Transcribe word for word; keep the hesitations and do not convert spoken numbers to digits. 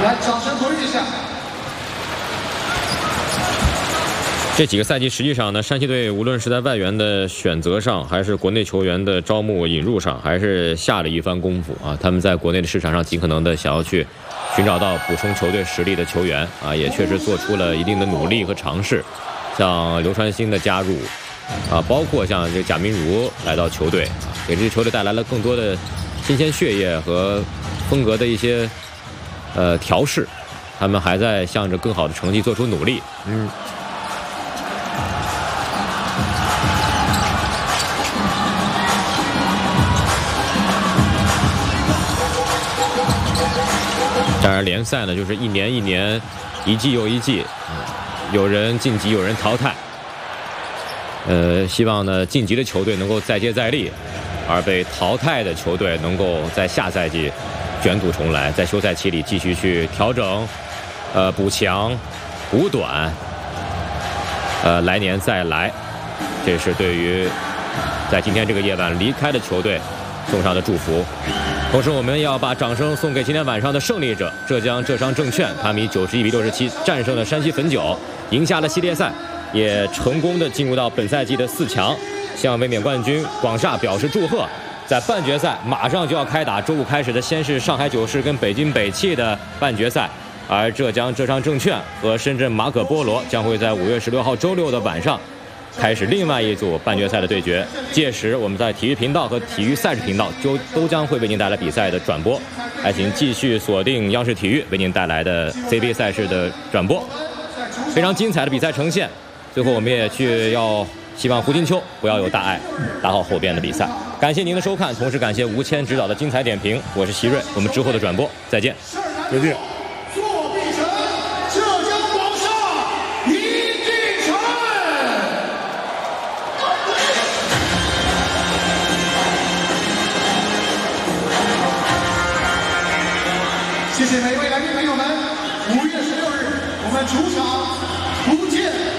来，掌声鼓励一下。 这几个赛季，实际上呢，山西队无论是在外援的选择上，还是国内球员的招募引入上，还是下了一番功夫啊。他们在国内的市场上尽可能的想要去寻找到补充球队实力的球员啊，也确实做出了一定的努力和尝试。像刘传兴的加入啊，包括像这个贾明儒来到球队啊，给这支球队带来了更多的新鲜血液和风格的一些呃调试。他们还在向着更好的成绩做出努力。嗯。 当然，联赛呢，就是一年一年，一季又一季，有人晋级，有人淘汰。呃，希望呢，晋级的球队能够再接再厉，而被淘汰的球队能够在下赛季卷土重来，在休赛期里继续去调整、呃补强、补短，呃，来年再来。这是对于在今天这个夜晚离开的球队送上的祝福。 同时，我们要把掌声送给今天晚上的胜利者——浙江浙商证券，他们以九十一比六十七战胜了山西汾酒，赢下了系列赛，也成功的进入到本赛季的四强，向卫冕冠军广厦表示祝贺。在半决赛马上就要开打，周五开始的先是上海九市跟北京北汽的半决赛，而浙江浙商证券和深圳马可波罗将会在五月十六号周六的晚上。 开始另外一组半决赛的对决，届时我们在体育频道和体育赛事频道就都将会为您带来比赛的转播，还请继续锁定央视体育为您带来的 C B A 赛事的转播，非常精彩的比赛呈现。最后我们也去要希望胡金秋不要有大碍，打好后边的比赛。感谢您的收看，同时感谢吴谦指导的精彩点评，我是席瑞，我们之后的转播再见， 再见。 谢谢每一位来宾朋友们。五月十六日，我们主场福建